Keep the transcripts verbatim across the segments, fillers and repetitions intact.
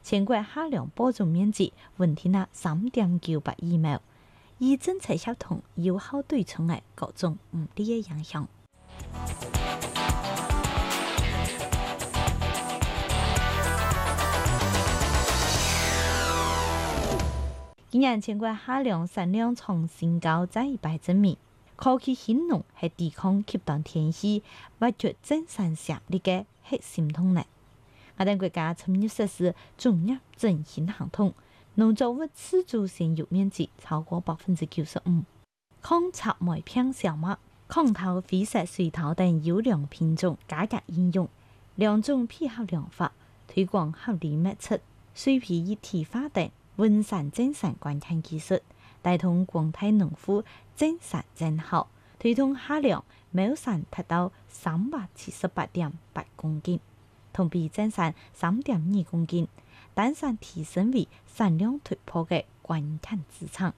全國夏糧播種面積穩定喺三點九八億畝，以政策協同有效對沖嘅各種唔利嘅影響。今年全國夏糧產量創新高，再一擺證明科技興農係抵抗極端天氣、挖掘增產潛力嘅核心動力。我哋國家參與實施綜合振興行動，農作物自主生育面積超過百分之九十五，抗插梅片小麥、抗頭飛石水稻等優良品種加格應用，兩種配合良法，推廣合理密測、水皮一體化等溫產增產關鍵技術，帶動廣大農戶增產增效，推動夏糧畝產達到三百七十八點八公斤。同比增產三點二公斤，單產提升為產量突破嘅關鍵支撐。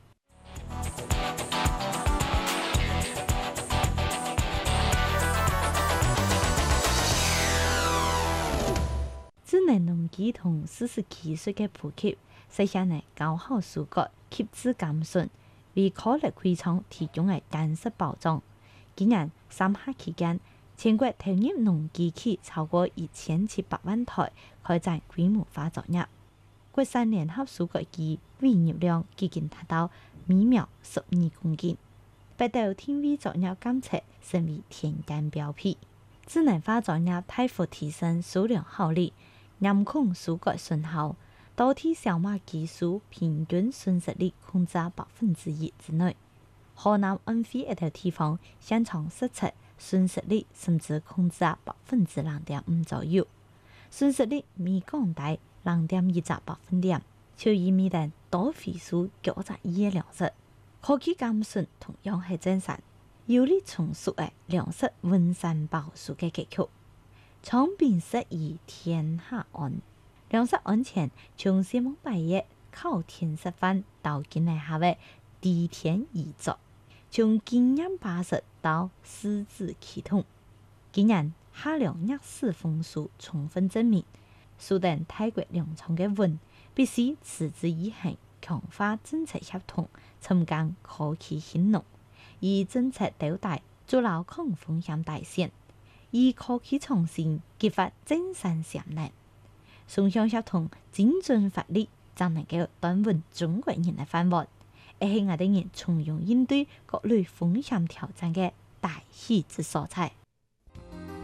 智能農機同實時技術嘅普及，實現了高效收割、吸脂減損，為顆粒歸倉提供嘅緊實保障。今年三夏期間，全國投入農機器超過一千七百萬台，開展規模化作業。國產聯合收割機運入量已經達到每秒十二公斤，北斗天位作業監測成為田間標配。智能化作業大幅提升數量效率，嚴控收割損耗，倒替小麥技術平均損失率控制百分之一之內。河南安徽一條地方現場實測損失率甚至控制喺百分之零點五左右，損失率未降低零點一個百分點，就意味着多倍數九十二嘅糧食。科技減損同樣係增產，有利重塑嘅糧食溫產保數嘅結構。長柄適宜天下安，糧食安全從西蒙百業靠天食飯到今日下嘅地天宜作。從經驗巴實到實質啟動，今年夏糧逆勢豐收充分證明，蘇等大國糧倉嘅穩必須持之以恆，強化政策協同，深耕科技興農，以政策導帶築牢抗風險大線，以科技創新激發增產潛能，雙向協同精準發力，才能夠端穩中國人嘅飯碗。係我哋人從容應對各類風險挑戰嘅大喜之所在。